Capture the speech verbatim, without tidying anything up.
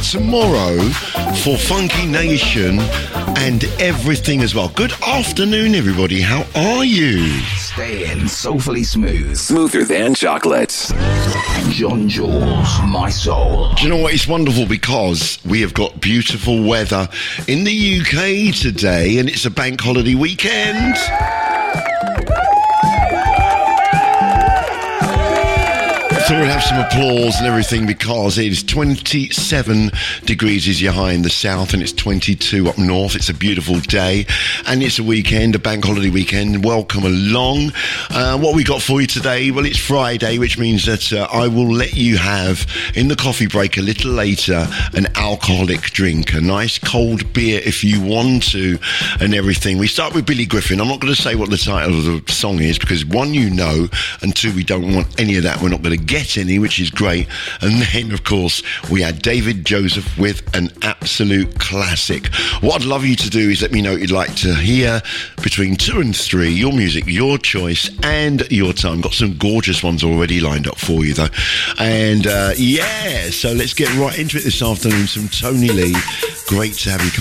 tomorrow for Funky Nation and everything as well. Good afternoon, everybody. How are you? Staying soulfully smooth. Smoother than chocolate. John Jules, My Soul. Do you know what? It's wonderful because we have got beautiful weather in the U K today and it's a bank holiday weekend. So we'll have some applause and everything because it is twenty-seven degrees is your high in the south and it's twenty-two up north. It's a beautiful day and it's a weekend, a bank holiday weekend. Welcome along. Uh, what we got for you today? Well, it's Friday, which means that uh, I will let you have in the coffee break a little later an alcoholic drink, a nice cold beer if you want to and everything. We start with Billy Griffin. I'm not going to say what the title of the song is because one, you know, and two, we don't want any of that. We're not going to get any, which is great. And then, of course, we had David Joseph with an absolute classic. What I'd love you to do is let me know what you'd like to hear between two and three. Your music, your choice, and your time. Got some gorgeous ones already lined up for you, though. And uh, yeah, so let's get right into it this afternoon. Some Tony Lee. Great to have you.